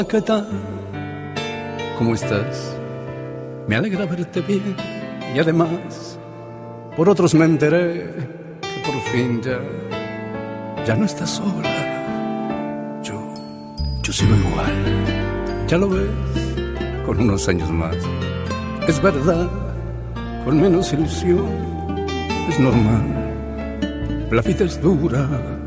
¿Qué tal? ¿Cómo estás? Me alegra verte bien y además por otros me enteré que por fin ya no estás sola. Yo sigo igual, ya lo ves, con unos años más. Es verdad, con menos ilusión, es normal. La vida es dura